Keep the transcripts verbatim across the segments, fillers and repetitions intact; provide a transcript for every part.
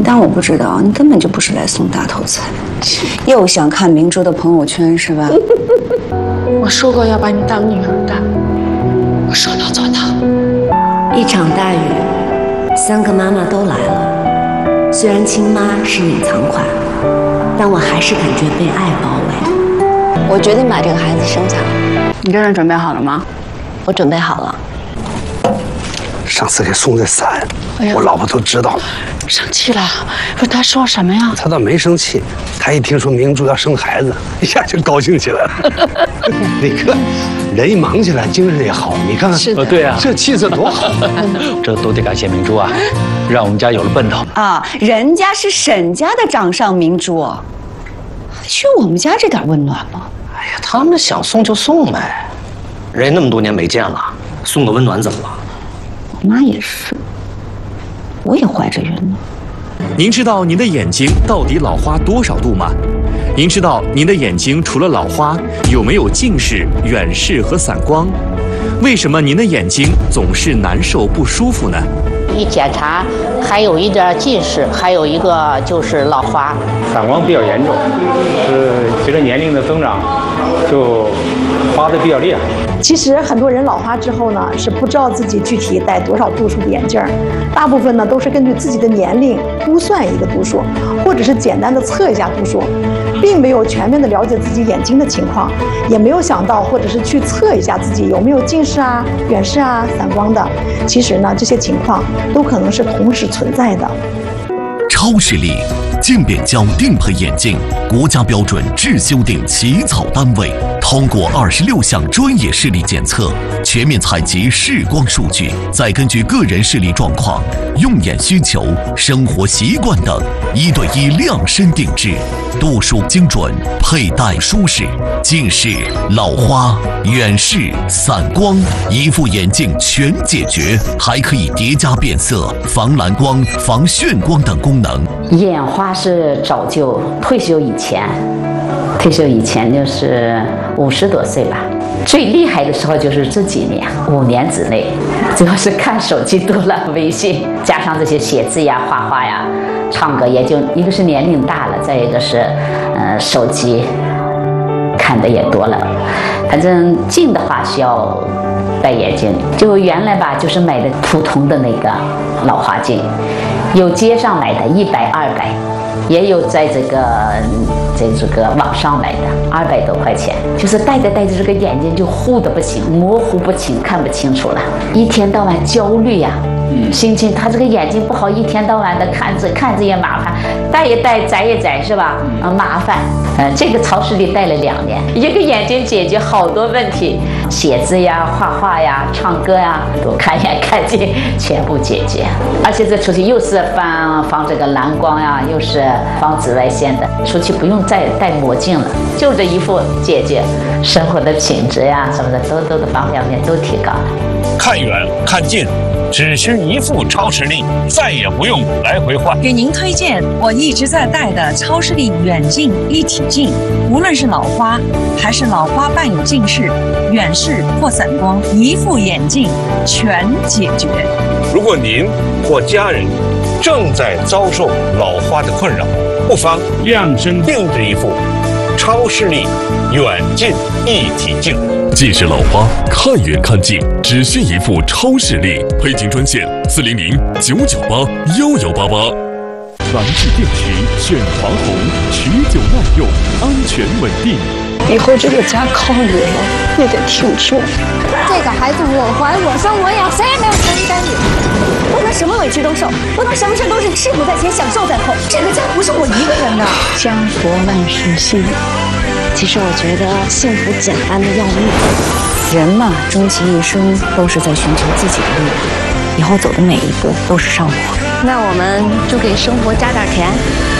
当我不知道，你根本就不是来送大头菜，又想看明珠的朋友圈是吧？ 我说过要把你当女儿的，我说到做到。 一场大雨，三个妈妈都来了。虽然亲妈是隐藏款，但我还是感觉被爱包围。 我决定把这个孩子生下来。 你这人准备好了吗？ 我准备好了。 上次给送的伞， 哎呀， 我老婆都知道了。 生气了？不是他说什么呀？ 他倒没生气，他一听说明珠要生孩子，一下就高兴起来了。你看，人一忙起来，精神也好。你看看， 是的， 对啊， 这气色多好。 这都得感谢明珠啊，让我们家有了奔头啊！人家是沈家的掌上明珠，还缺我们家这点温暖吗？ 哎呀，他们想送就送呗，人那么多年没见了，送个温暖怎么了？ 我妈也是，我也怀着孕呢。 您知道您的眼睛到底老花多少度吗？您知道您的眼睛除了老花，有没有近视、远视和散光？为什么您的眼睛总是难受不舒服呢？ 一检查还有一点近视，还有一个就是老花， 散光比较严重，是随着年龄的增长，就花的比较厉害。 其实很多人老花之后呢，是不知道自己具体戴多少度数的眼镜，大部分呢都是根据自己的年龄估算一个度数，或者是简单的测一下度数，并没有全面的了解自己眼睛的情况，也没有想到或者是去测一下自己有没有近视啊、远视啊、散光的。其实呢，这些情况都可能是同时存在的。 超视力渐变焦定配眼镜，国家标准质修订起草单位，通过二十六项专业视力检测，全面采集视光数据，再根据个人视力状况、用眼需求、生活习惯等，一对一量身定制，度数精准，佩戴舒适，近视、老花、远视、散光，一副眼镜全解决，还可以叠加变色、防蓝光、防眩光等功能。 眼花是早就退休以前，退休以前就是五十多岁吧。最厉害的时候就是这几年，五年之内，主要是看手机多了，微信加上这些写字呀、画画呀、唱歌，也就一个是年龄大了，再一个是，呃，手机看的也多了。反正近的话需要戴眼镜，就原来吧，就是买的普通的那个老花镜，有街上买的一百、二百，也有在这个在这个网上买的二百多块钱，就是戴着戴着这个眼睛就糊的不行，模糊不清，看不清楚了，一天到晚焦虑呀、啊，心情他这个眼睛不好，一天到晚的看着看着也麻烦，戴也戴，摘也摘，是吧？啊，麻烦。呃，这个超视力戴了两年，一个眼睛解决好多问题，写字呀、画画呀、唱歌呀，都看眼看近，全部解决。而且这出去又是防防这个蓝光呀，又是防紫外线的，出去不用再戴墨镜了，就这一副解决，生活的品质呀什么的，都都的方方面面都提高了。 看远看近，只需一副超视力，再也不用来回换。 给您推荐我一直在戴的超视力远近一体镜，无论是老花还是老花伴有近视、远视或散光，一副眼镜全解决。 如果您或家人正在遭受老花的困扰，不妨量身定制一副超视力远近一体镜。 近视老花看远看近，只需一副超视力。配镜专线四零零九九八幺幺八八。蓝智电池选华虹，持久耐用，安全稳定。 以后这个家靠你了，你得挺住。 这个孩子我怀我生我养，谁也没有承担你。不能什么委屈都受，不能什么事都是吃苦在前，享受在后。这个家不是我一个人的。 家国万事兴。 其实我觉得幸福简单的要命。 人嘛，终其一生都是在寻求自己的力量，以后走的每一步都是上坡。 那我们就给生活加点甜。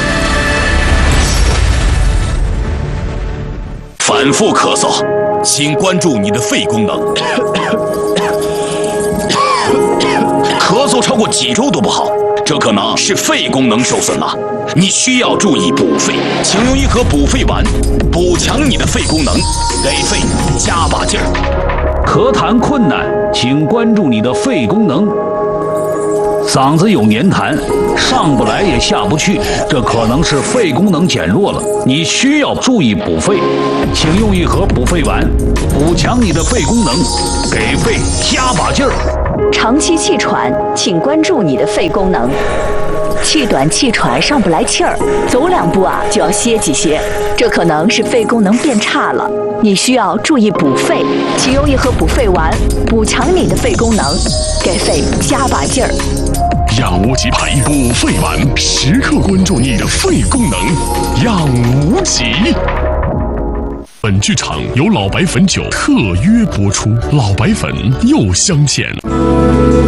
反复咳嗽，请关注你的肺功能。咳嗽超过几周都不好，这可能是肺功能受损了。你需要注意补肺，请用一盒补肺丸，补强你的肺功能，给肺加把劲儿。 咳痰困难，请关注你的肺功能。 嗓子有黏痰，上不来也下不去，这可能是肺功能减弱了，你需要注意补肺。请用一盒补肺丸，补强你的肺功能，给肺加把劲儿。 长期气喘，请关注你的肺功能。气短气喘上不来气儿，走两步啊就要歇几歇，这可能是肺功能变差了，你需要注意补肺，请用一盒补肺丸，补强你的肺功能，给肺加把劲儿。 养无极牌补肺丸，时刻关注你的肺功能，养无极。本剧场由老白汾酒特约播出，老白汾又相见。